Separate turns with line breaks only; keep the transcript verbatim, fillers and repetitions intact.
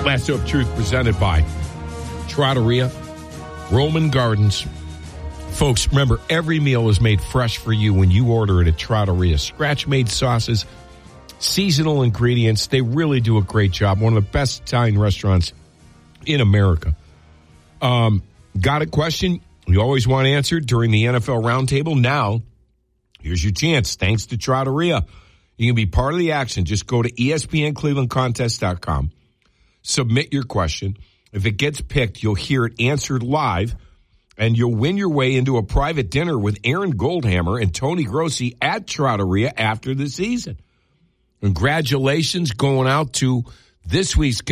Lasso of Truth presented by Trattoria, Roman Gardens. Folks, remember, every meal is made fresh for you when you order it at Trattoria. Scratch-made sauces, seasonal ingredients. They really do a great job. One of the best Italian restaurants in America. Um, got a question you always want answered during the N F L Roundtable? Now, here's your chance. Thanks to Trattoria. You can be part of the action. Just go to E S P N Cleveland Contest dot com. Submit your question. If it gets picked, you'll hear it answered live, and you'll win your way into a private dinner with Aaron Goldhammer and Tony Grossi at Trattoria after the season. Congratulations going out to this week's